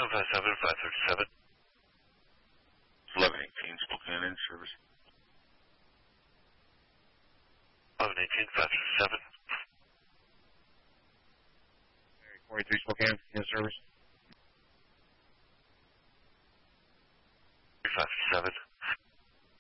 757, 537. 1118 Spokane in service. 1118, 537. 43 Spokane in service. 537.